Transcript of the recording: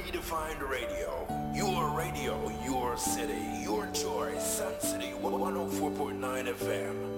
Redefined Radio. Your radio, your city, your choice. Sun City 104.9 FM.